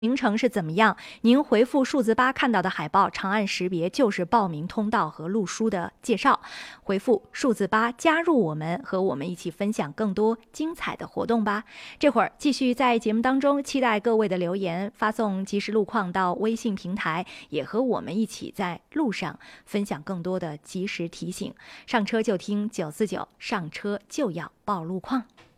行程是怎么样？您回复数字8看到的海报，长按识别就是报名通道和录书的介绍。回复数字8加入我们，和我们一起分享更多精彩的活动吧。这会儿继续在节目当中，期待各位的留言，发送即时路况到微信平台，也和我们一起在路上分享更多的即时提醒。上车就听949，上车就要报路况。